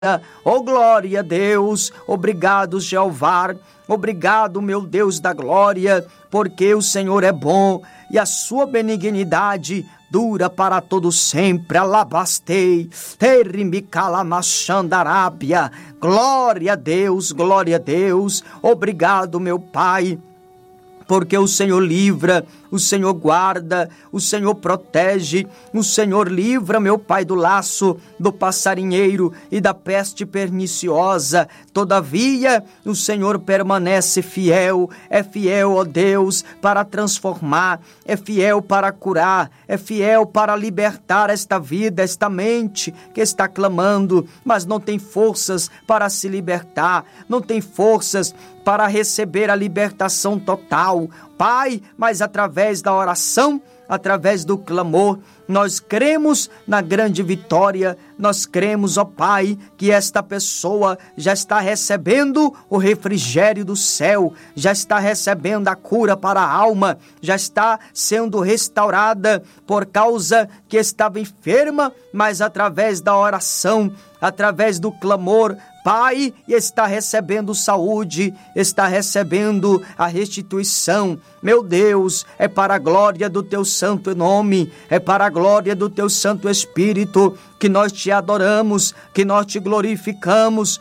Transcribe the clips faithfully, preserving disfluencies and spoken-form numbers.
Oh, glória a Deus, obrigado, Jeová, obrigado, meu Deus da glória, porque o Senhor é bom e a sua benignidade dura para todo sempre. Alabastei, terimicalamashandarábia. Glória a Deus, glória a Deus, obrigado, meu Pai, porque o Senhor livra, o Senhor guarda, o Senhor protege, o Senhor livra, meu Pai, do laço do passarinheiro e da peste perniciosa. Todavia, o Senhor permanece fiel, é fiel, ó Deus, para transformar, é fiel para curar, é fiel para libertar esta vida, esta mente que está clamando, mas não tem forças para se libertar, não tem forças para receber a libertação total. Pai, mas através da oração, através do clamor, nós cremos na grande vitória, nós cremos, ó Pai, que esta pessoa já está recebendo o refrigério do céu, já está recebendo a cura para a alma, já está sendo restaurada por causa que estava enferma, mas através da oração, através do clamor, Pai, está recebendo saúde, está recebendo a restituição. Meu Deus, é para a glória do teu santo nome, é para a glória do teu santo Espírito que nós te adoramos, que nós te glorificamos.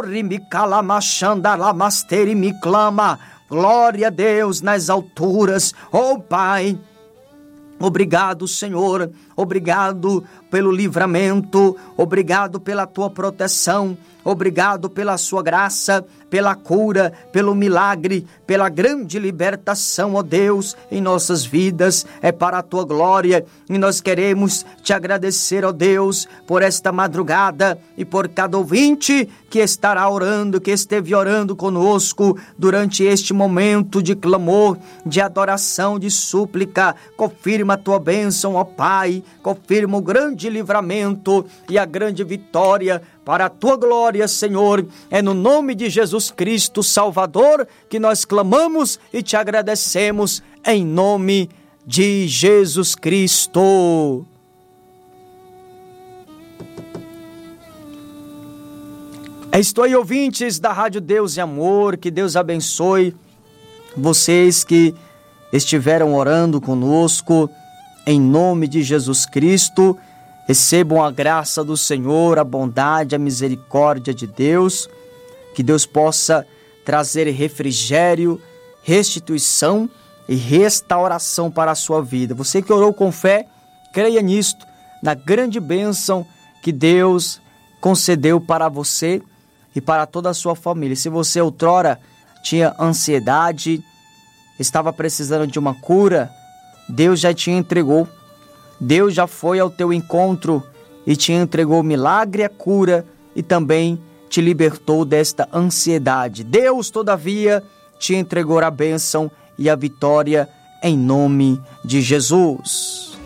Orimicalamashandalamasteri-me-clama. Glória a Deus nas alturas. Oh Pai, obrigado, Senhor, obrigado pelo livramento, obrigado pela tua proteção, obrigado pela sua graça, pela cura, pelo milagre, pela grande libertação, ó Deus, em nossas vidas. É para a tua glória e nós queremos te agradecer, ó Deus, por esta madrugada e por cada ouvinte que estará orando, que esteve orando conosco durante este momento de clamor, de adoração, de súplica. Confirma a tua bênção, ó Pai, confirma o grande livramento e a grande vitória para a tua glória, Senhor. É no nome de Jesus Cristo, Salvador, que nós clamamos e te agradecemos, em nome de Jesus Cristo. Estou aí, ouvintes da Rádio Deus e Amor, que Deus abençoe vocês que estiveram orando conosco, em nome de Jesus Cristo. Recebam a graça do Senhor, a bondade, a misericórdia de Deus, que Deus possa trazer refrigério, restituição e restauração para a sua vida. Você que orou com fé, creia nisto, na grande bênção que Deus concedeu para você e para toda a sua família. Se você outrora tinha ansiedade, estava precisando de uma cura, Deus já te entregou. Deus já foi ao teu encontro e te entregou o milagre, a cura e também te libertou desta ansiedade. Deus, todavia, te entregou a bênção e a vitória em nome de Jesus.